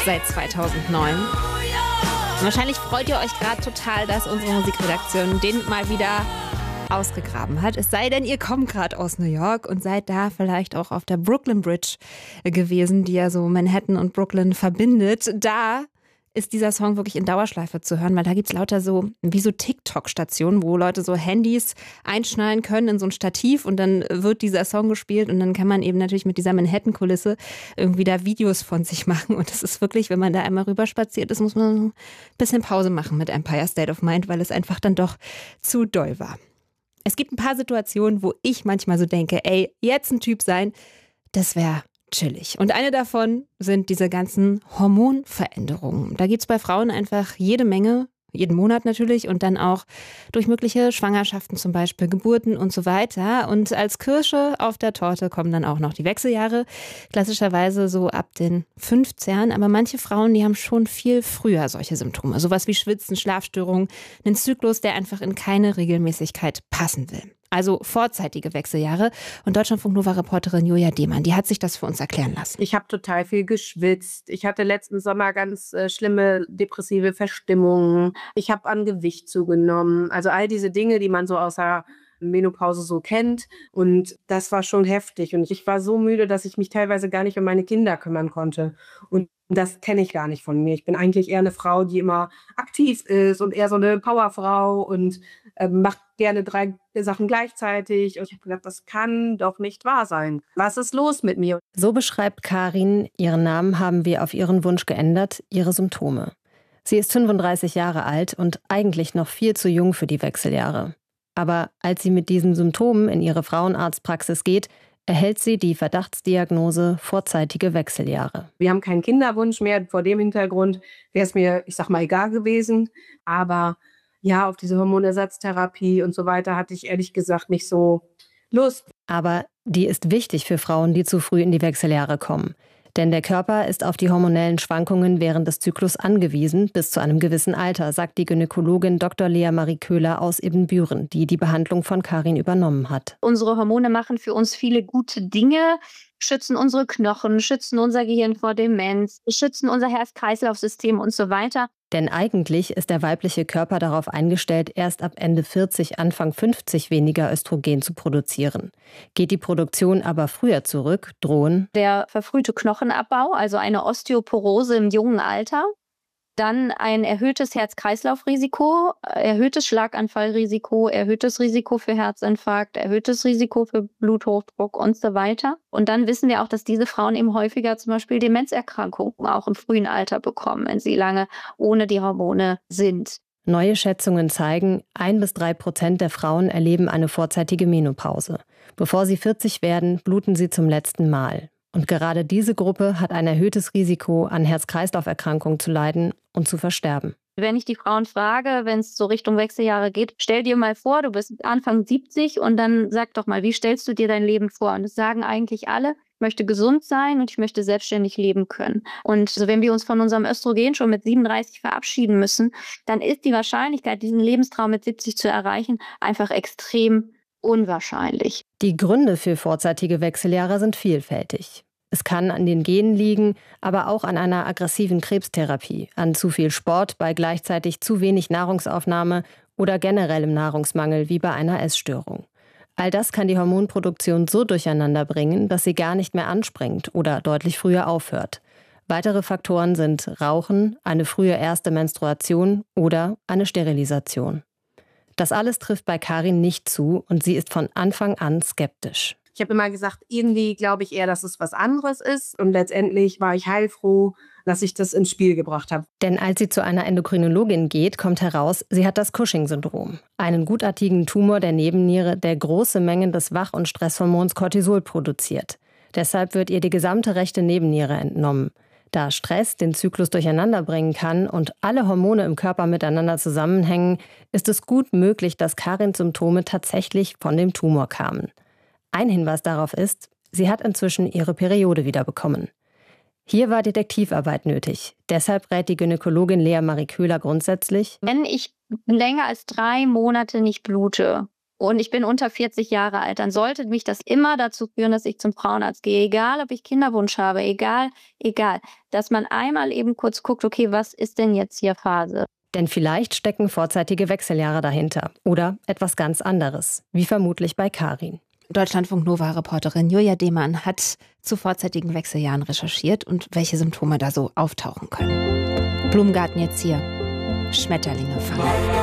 seit 2009. Und wahrscheinlich freut ihr euch gerade total, dass unsere Musikredaktion den mal wieder ausgegraben hat. Es sei denn, ihr kommt gerade aus New York und seid da vielleicht auch auf der Brooklyn Bridge gewesen, die ja so Manhattan und Brooklyn verbindet. Da ist dieser Song wirklich in Dauerschleife zu hören, weil da gibt es lauter so, wie so TikTok-Stationen, wo Leute so Handys einschnallen können in so ein Stativ und dann wird dieser Song gespielt und dann kann man eben natürlich mit dieser Manhattan-Kulisse irgendwie da Videos von sich machen und das ist wirklich, wenn man da einmal rüberspaziert ist, muss man ein bisschen Pause machen mit Empire State of Mind, weil es einfach dann doch zu doll war. Es gibt ein paar Situationen, wo ich manchmal so denke, ey, jetzt ein Typ sein, das wäre chillig. Und eine davon sind diese ganzen Hormonveränderungen. Da gibt es bei Frauen einfach jede Menge, jeden Monat natürlich und dann auch durch mögliche Schwangerschaften zum Beispiel, Geburten und so weiter. Und als Kirsche auf der Torte kommen dann auch noch die Wechseljahre, klassischerweise so ab den 15. Aber manche Frauen, die haben schon viel früher solche Symptome. Sowas wie Schwitzen, Schlafstörungen, einen Zyklus, der einfach in keine Regelmäßigkeit passen will. Also vorzeitige Wechseljahre. Und Deutschlandfunk-Nova-Reporterin Julia Demann, die hat sich das für uns erklären lassen. Ich habe total viel geschwitzt. Ich hatte letzten Sommer ganz schlimme depressive Verstimmungen. Ich habe an Gewicht zugenommen. Also all diese Dinge, die man so aus der Menopause so kennt. Und das war schon heftig. Und ich war so müde, dass ich mich teilweise gar nicht um meine Kinder kümmern konnte. Und das kenne ich gar nicht von mir. Ich bin eigentlich eher eine Frau, die immer aktiv ist und eher so eine Powerfrau und macht gerne 3 Sachen gleichzeitig. Und ich habe gedacht, das kann doch nicht wahr sein. Was ist los mit mir? So beschreibt Karin, ihren Namen haben wir auf ihren Wunsch geändert, ihre Symptome. Sie ist 35 Jahre alt und eigentlich noch viel zu jung für die Wechseljahre. Aber als sie mit diesen Symptomen in ihre Frauenarztpraxis geht, erhält sie die Verdachtsdiagnose vorzeitige Wechseljahre. Wir haben keinen Kinderwunsch mehr. Vor dem Hintergrund wäre es mir, ich sag mal, egal gewesen. Aber ja, auf diese Hormonersatztherapie und so weiter hatte ich ehrlich gesagt nicht so Lust. Aber die ist wichtig für Frauen, die zu früh in die Wechseljahre kommen. Denn der Körper ist auf die hormonellen Schwankungen während des Zyklus angewiesen, bis zu einem gewissen Alter, sagt die Gynäkologin Dr. Lea Marie Köhler aus Ibbenbüren, die die Behandlung von Karin übernommen hat. Unsere Hormone machen für uns viele gute Dinge, schützen unsere Knochen, schützen unser Gehirn vor Demenz, schützen unser Herz-Kreislauf-System und so weiter. Denn eigentlich ist der weibliche Körper darauf eingestellt, erst ab Ende 40, Anfang 50 weniger Östrogen zu produzieren. Geht die Produktion aber früher zurück, drohen der verfrühte Knochenabbau, also eine Osteoporose im jungen Alter, dann ein erhöhtes Herz-Kreislauf-Risiko, erhöhtes Schlaganfallrisiko, erhöhtes Risiko für Herzinfarkt, erhöhtes Risiko für Bluthochdruck und so weiter. Und dann wissen wir auch, dass diese Frauen eben häufiger zum Beispiel Demenzerkrankungen auch im frühen Alter bekommen, wenn sie lange ohne die Hormone sind. Neue Schätzungen zeigen, 1-3% der Frauen erleben eine vorzeitige Menopause. Bevor sie 40 werden, bluten sie zum letzten Mal. Und gerade diese Gruppe hat ein erhöhtes Risiko, an Herz-Kreislauf-Erkrankungen zu leiden und zu versterben. Wenn ich die Frauen frage, wenn es so Richtung Wechseljahre geht, stell dir mal vor, du bist Anfang 70 und dann sag doch mal, wie stellst du dir dein Leben vor? Und das sagen eigentlich alle, ich möchte gesund sein und ich möchte selbstständig leben können. Und so, wenn wir uns von unserem Östrogen schon mit 37 verabschieden müssen, dann ist die Wahrscheinlichkeit, diesen Lebenstraum mit 70 zu erreichen, einfach extrem unwahrscheinlich. Die Gründe für vorzeitige Wechseljahre sind vielfältig. Es kann an den Genen liegen, aber auch an einer aggressiven Krebstherapie, an zu viel Sport bei gleichzeitig zu wenig Nahrungsaufnahme oder generellem Nahrungsmangel wie bei einer Essstörung. All das kann die Hormonproduktion so durcheinander bringen, dass sie gar nicht mehr anspringt oder deutlich früher aufhört. Weitere Faktoren sind Rauchen, eine frühe erste Menstruation oder eine Sterilisation. Das alles trifft bei Karin nicht zu und sie ist von Anfang an skeptisch. Ich habe immer gesagt, irgendwie glaube ich eher, dass es was anderes ist. Und letztendlich war ich heilfroh, dass ich das ins Spiel gebracht habe. Denn als sie zu einer Endokrinologin geht, kommt heraus, sie hat das Cushing-Syndrom. Einen gutartigen Tumor der Nebenniere, der große Mengen des Wach- und Stresshormons Cortisol produziert. Deshalb wird ihr die gesamte rechte Nebenniere entnommen. Da Stress den Zyklus durcheinander bringen kann und alle Hormone im Körper miteinander zusammenhängen, ist es gut möglich, dass Karins Symptome tatsächlich von dem Tumor kamen. Ein Hinweis darauf ist, sie hat inzwischen ihre Periode wieder bekommen. Hier war Detektivarbeit nötig. Deshalb rät die Gynäkologin Lea Marie Köhler grundsätzlich: Wenn ich länger als 3 Monate nicht blute, und ich bin unter 40 Jahre alt, dann sollte mich das immer dazu führen, dass ich zum Frauenarzt gehe. Egal, ob ich Kinderwunsch habe, egal. Dass man einmal eben kurz guckt, okay, was ist denn jetzt hier Phase? Denn vielleicht stecken vorzeitige Wechseljahre dahinter. Oder etwas ganz anderes. Wie vermutlich bei Karin. Deutschlandfunk-Nova-Reporterin Julia Demann hat zu vorzeitigen Wechseljahren recherchiert und welche Symptome da so auftauchen können. Blumengarten jetzt hier. Schmetterlinge fangen.